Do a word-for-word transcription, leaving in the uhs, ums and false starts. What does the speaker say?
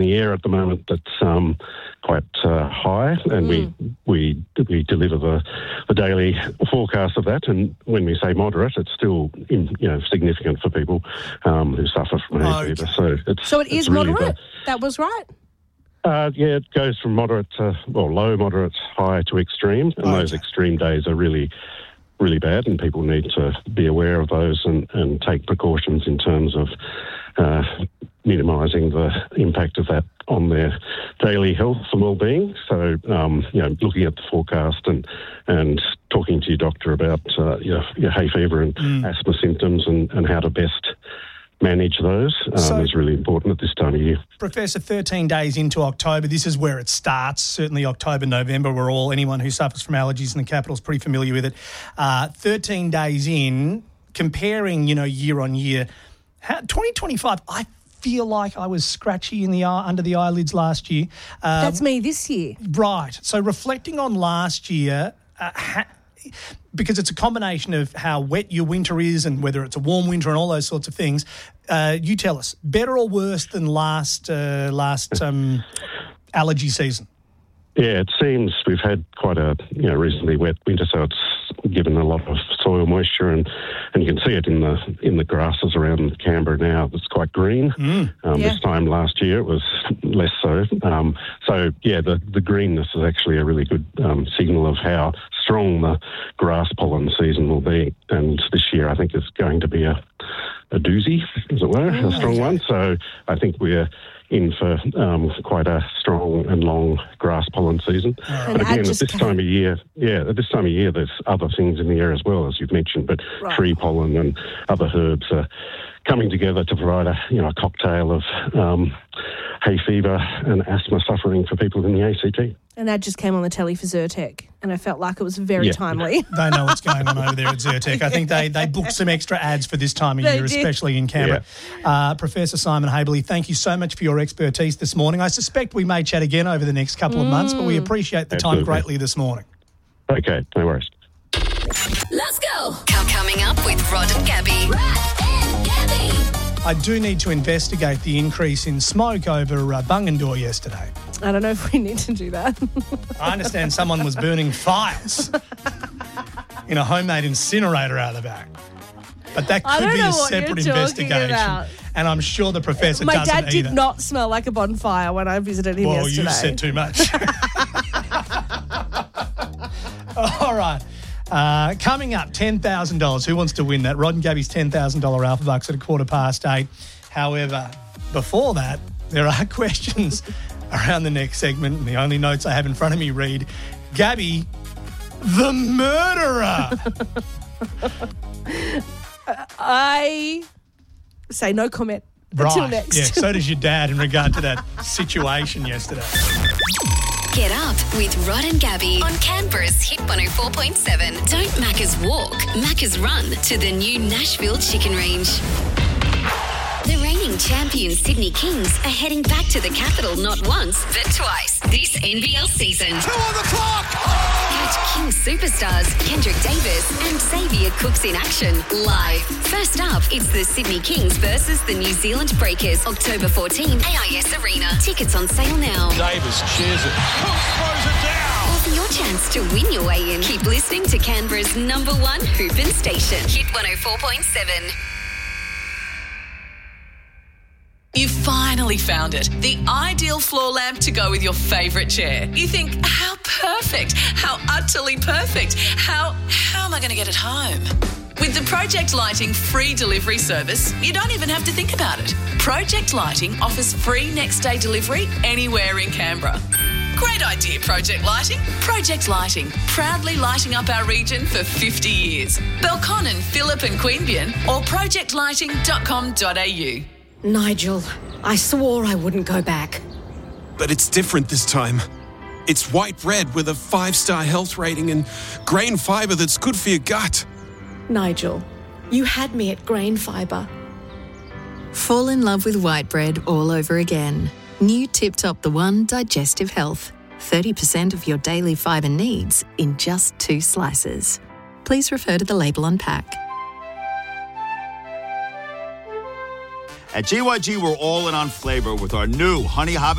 the air at the moment that's um, quite uh, high, and Mm. we we we deliver the, the daily forecast of that. And when we say moderate, it's still in, you know significant for people um, who suffer from hay Okay. fever. So it's So it it's is really moderate? the- That was right? Uh, yeah, it goes from moderate to, well, low, moderate, high to extreme, and Okay. those extreme days are really, really bad, and people need to be aware of those and, and take precautions in terms of uh, minimising the impact of that on their daily health and well-being. So, um, you know, looking at the forecast and and talking to your doctor about uh, your, your hay fever and Mm. asthma symptoms and, and how to best manage those um, So- is really important at this time of year. Professor, thirteen days into October, this is where it starts. Certainly October, November, we're all, anyone who suffers from allergies in the capital is pretty familiar with it. Uh, thirteen days in, comparing, you know, year on year, how, twenty twenty-five, I feel like I was scratchy in the eye, under the eyelids last year. Uh, That's me this year. Right. So reflecting on last year, uh, ha- because it's a combination of how wet your winter is and whether it's a warm winter and all those sorts of things, uh, you tell us, better or worse than last uh, last um, allergy season? Yeah, it seems we've had quite a you know reasonably wet winter, so it's given a lot of soil moisture, and, and you can see it in the in the grasses around Canberra now. It's quite green. Mm. Um, Yeah. This time last year it was less so. Um, so yeah, the, the greenness is actually a really good um, signal of how strong the grass pollen season will be. And this year I think is going to be a a doozy, as it were, a strong one. So I think we're in for um, quite a strong and long grass pollen season. And But that again, at just this came- time of year, yeah, at this time of year, there's other things in the air as well, as you've mentioned. But Right. tree pollen and other herbs are coming together to provide a you know a cocktail of um, hay fever and asthma suffering for people in the A C T. An ad just came on the telly for Zyrtec, and I felt like it was very Yeah. timely. They know what's going on over there at Zyrtec. I think they, they booked some extra ads for this time of They year, did. especially in Canberra. Uh, Professor Simon Haberley, thank you so much for your expertise this morning. I suspect we may chat again over the next couple of months, but we appreciate the time Absolutely. greatly this morning. Okay, no worries. Let's go. Co- Coming up with Rod and Gabby. Rod and Gabby. I do need to investigate the increase in smoke over uh, Bungendore yesterday. I don't know if we need to do that. I understand someone was burning files in a homemade incinerator out the back. But that I could don't be know a what separate you're talking investigation. about. And I'm sure the professor My doesn't dad did either. not smell like a bonfire when I visited him Well, yesterday. you said too much. All right. Uh, coming up, ten thousand dollars. Who wants to win that? Rod and Gabby's ten thousand dollars Alpha Bucks at a quarter past eight. However, before that, there are questions around the next segment, and the only notes I have in front of me read, Gabby, the murderer. I say no comment Right. until next. Yeah, so does your dad in regard to that situation yesterday. Get up with Rod and Gabby on Canberra's Hit one oh four point seven. Don't Macca's walk, Macca's run to the new Nashville Chicken Range. The reigning champion Sydney Kings are heading back to the capital not once, but twice this N B L season. Two on the clock! Catch Kings superstars Kendrick Davis and Xavier Cooks in action live. First up, it's the Sydney Kings versus the New Zealand Breakers, October fourteenth, A I S Arena. Tickets on sale now. Davis shares it. Cooks throws it down. Or for your chance to win your way in, keep listening to Canberra's number one hoopin' station, Hit one oh four point seven. You finally found it. The ideal floor lamp to go with your favourite chair. You think, how perfect, how utterly perfect, how, how am I going to get it home? With the Project Lighting free delivery service, you don't even have to think about it. Project Lighting offers free next day delivery anywhere in Canberra. Great idea, Project Lighting. Project Lighting, proudly lighting up our region for fifty years. Belconnen, Phillip and Queanbeyan or project lighting dot com dot a u. Nigel, I swore I wouldn't go back. But it's different this time. It's white bread with a five-star health rating and grain fibre that's good for your gut. Nigel, you had me at grain fibre. Fall in love with white bread all over again. New Tip Top The One Digestive Health. thirty percent of your daily fibre needs in just two slices. Please refer to the label on pack. At G Y G, we're all in on flavor with our new Honey